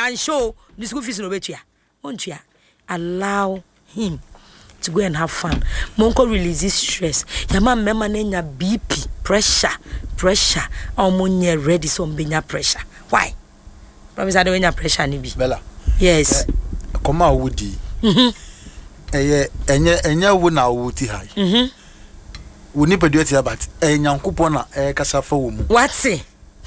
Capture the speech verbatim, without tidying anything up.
and show the school fees no betua. Won't you? Allow him to go and have fun. Monko releases stress. Yama mema nenya B P, pressure, pressure. Omunye ready so mbenya pressure. Why? Promise I don't want pressure ni bi. Bella. Yes. Koma wudi. Mhm. Eye enye enye wo na wo ti hai. Mhm. Wo ni pedu ti abat. E nyankopon na e kasa fa wo mu. What say?